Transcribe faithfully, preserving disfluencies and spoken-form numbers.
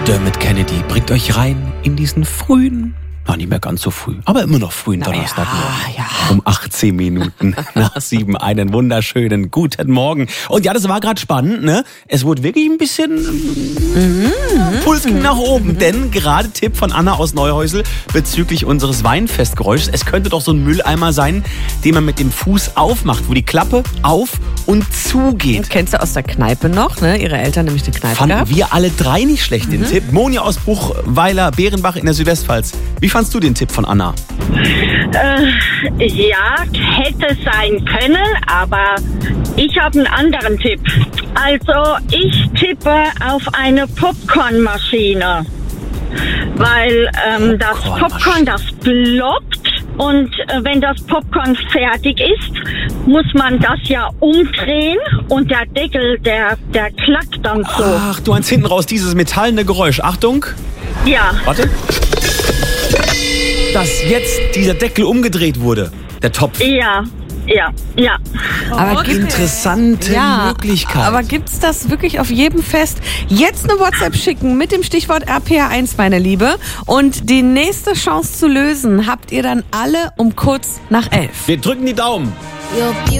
Dermot Kennedy bringt euch rein in diesen frühen, noch nicht mehr ganz so früh, aber immer noch frühen Donnerstagmorgen. Ja, ja. Um achtzehn Minuten nach sieben. Einen wunderschönen guten Morgen. Und ja, das war gerade spannend, ne? Es wurde wirklich ein bisschen mhm. Puls ging nach oben. Mhm. Denn gerade Tipp von Anna aus Neuhäusel bezüglich unseres Weinfestgeräuschs. Es könnte doch so ein Mülleimer sein, den man mit dem Fuß aufmacht, wo die Klappe auf und zugeht. Kennst du aus der Kneipe noch, ne? Ihre Eltern nämlich eine Kneipe Fanden gehabt. wir alle drei nicht schlecht, den Mhm. Tipp. Moni aus Bruchweiler, Bärenbach in der Südwestpfalz. Wie fandst du den Tipp von Anna? Äh, ja, hätte sein können, aber ich habe einen anderen Tipp. Also ich tippe auf eine Popcornmaschine, weil ähm, das Popcorn, das ploppt und äh, wenn das Popcorn fertig ist, muss man das ja umdrehen und der Deckel, der, der klackt dann so. Ach, du meinst hinten raus dieses metallene Geräusch. Achtung. Ja. Warte. Dass jetzt dieser Deckel umgedreht wurde. Der Topf. Ja, ja, ja. Aber Okay. Interessante Ja, Möglichkeit. aber gibt's das wirklich auf jedem Fest? Jetzt eine WhatsApp schicken mit dem Stichwort R P R eins, meine Liebe. Und die nächste Chance zu lösen habt ihr dann alle um kurz nach elf. Wir drücken die Daumen.